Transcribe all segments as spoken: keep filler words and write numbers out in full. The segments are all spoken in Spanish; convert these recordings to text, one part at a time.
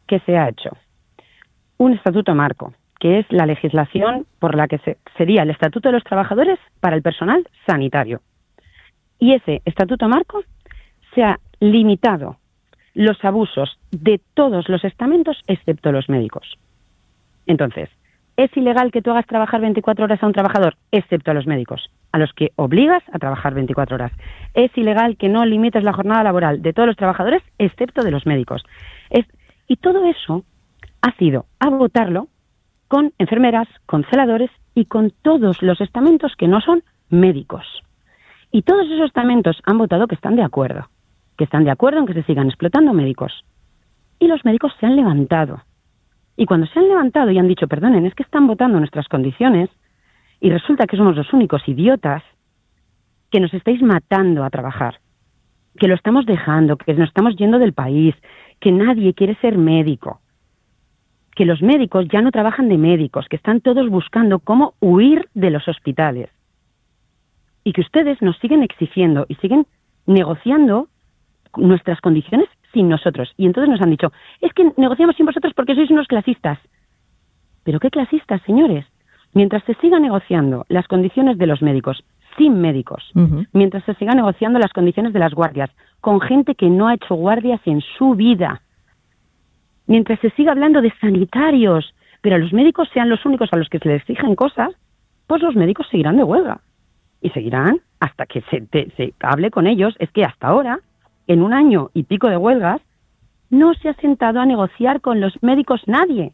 que se ha hecho un estatuto marco, que es la legislación por la que se, sería el Estatuto de los Trabajadores para el personal sanitario. Y ese estatuto marco se ha limitado los abusos de todos los estamentos excepto los médicos. Entonces, ¿es ilegal que tú hagas trabajar veinticuatro horas a un trabajador? Excepto a los médicos, a los que obligas a trabajar veinticuatro horas. ¿Es ilegal que no limites la jornada laboral de todos los trabajadores? Excepto de los médicos. Es, y todo eso ha sido a votarlo con enfermeras, con celadores y con todos los estamentos que no son médicos. Y todos esos estamentos han votado que están de acuerdo, que están de acuerdo en que se sigan explotando médicos. Y los médicos se han levantado. Y cuando se han levantado y han dicho, perdonen, es que están votando nuestras condiciones y resulta que somos los únicos idiotas que nos estáis matando a trabajar, que lo estamos dejando, que nos estamos yendo del país, que nadie quiere ser médico, que los médicos ya no trabajan de médicos, que están todos buscando cómo huir de los hospitales. Y que ustedes nos siguen exigiendo y siguen negociando nuestras condiciones sin nosotros. Y entonces nos han dicho, es que negociamos sin vosotros porque sois unos clasistas. ¿Pero qué clasistas, señores? Mientras se siga negociando las condiciones de los médicos sin médicos, uh-huh. mientras se siga negociando las condiciones de las guardias con gente que no ha hecho guardias en su vida, mientras se siga hablando de sanitarios, pero los médicos sean los únicos a los que se les exigen cosas, pues los médicos seguirán de huelga. Y seguirán hasta que se, te, se hable con ellos. Es que hasta ahora, en un año y pico de huelgas, no se ha sentado a negociar con los médicos nadie.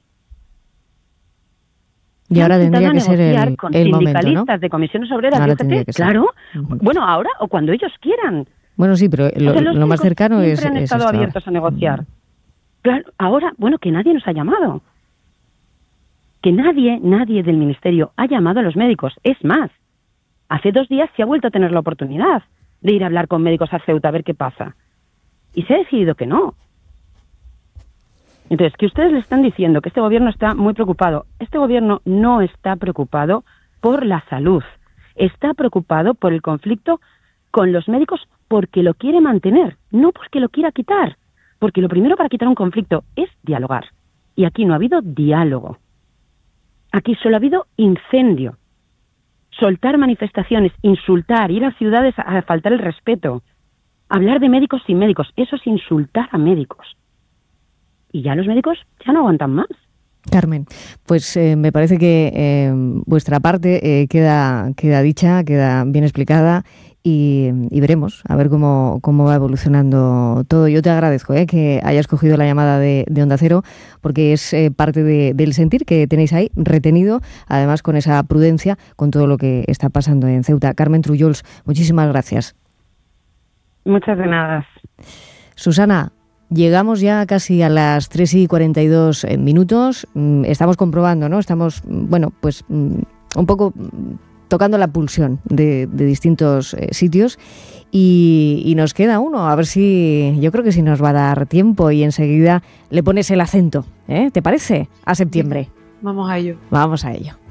Y ahora tendría que ser el, con el sindicalistas momento, ¿no? de comisiones obreras, Ahora fíjate, que ser. claro. Uh-huh. Bueno, ahora o cuando ellos quieran. Bueno, sí, pero lo, o sea, lo más cercano es... siempre han es estado esto. abiertos a negociar. Claro, ahora, bueno, que nadie nos ha llamado. Que nadie, nadie del Ministerio ha llamado a los médicos. Es más, hace dos días se ha vuelto a tener la oportunidad de ir a hablar con médicos a Ceuta a ver qué pasa. Y se ha decidido que no. Entonces, que ustedes le están diciendo que este gobierno está muy preocupado. Este gobierno no está preocupado por la salud. Está preocupado por el conflicto con los médicos porque lo quiere mantener, no porque lo quiera quitar. Porque lo primero para quitar un conflicto es dialogar. Y aquí no ha habido diálogo. Aquí solo ha habido incendio. Soltar manifestaciones, insultar, ir a ciudades a faltar el respeto. Hablar de médicos sin médicos, eso es insultar a médicos. Y ya los médicos ya no aguantan más. Carmen, pues eh, me parece que eh, vuestra parte eh, queda, queda dicha, queda bien explicada y, y veremos a ver cómo, cómo va evolucionando todo. Yo te agradezco eh, que hayas cogido la llamada de, de Onda Cero porque es eh, parte de, del sentir que tenéis ahí retenido, además con esa prudencia, con todo lo que está pasando en Ceuta. Carmen Trullols, muchísimas gracias. Muchas de nada. Susana, llegamos ya casi a las tres y cuarenta y dos minutos. Estamos comprobando, ¿no? Estamos, bueno, pues un poco tocando la pulsión de, de distintos eh, sitios y, y nos queda uno. A ver si, yo creo que sí nos va a dar tiempo y enseguida le pones el acento, ¿eh? ¿Te parece? A septiembre. Vamos a ello. Vamos a ello.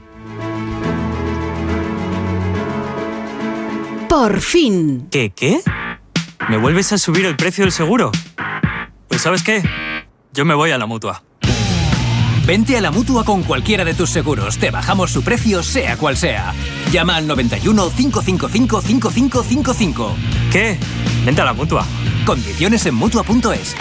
Por fin. ¿Qué, qué? ¿Me vuelves a subir el precio del seguro? Pues ¿sabes qué? Yo me voy a la Mutua. Vente a la Mutua con cualquiera de tus seguros. Te bajamos su precio, sea cual sea. Llama al noventa y uno, cinco cinco cinco, cinco cinco cinco cinco. ¿Qué? Vente a la Mutua. Condiciones en Mutua punto es.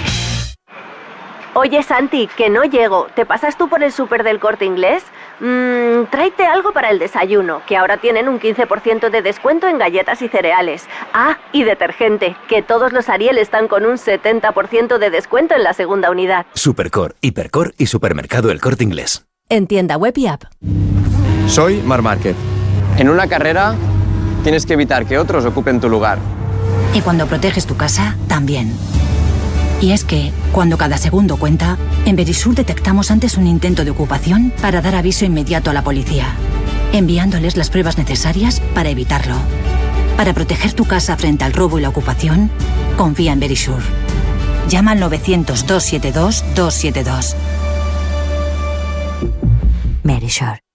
Oye, Santi, que no llego. ¿Te pasas tú por el súper del Corte Inglés? Mmm, tráete algo para el desayuno, que ahora tienen un quince por ciento de descuento en galletas y cereales. Ah, y detergente, que todos los Ariel están con un setenta por ciento de descuento en la segunda unidad. Supercor, Hipercor y Supermercado El Corte Inglés. En tienda web y app. Soy Marc Márquez. En una carrera tienes que evitar que otros ocupen tu lugar. Y cuando proteges tu casa, también. Y es que, cuando cada segundo cuenta, en Verisur detectamos antes un intento de ocupación para dar aviso inmediato a la policía, enviándoles las pruebas necesarias para evitarlo. Para proteger tu casa frente al robo y la ocupación, confía en Verisur. Llama al novecientos, doscientos setenta y dos, doscientos setenta y dos. Verisur.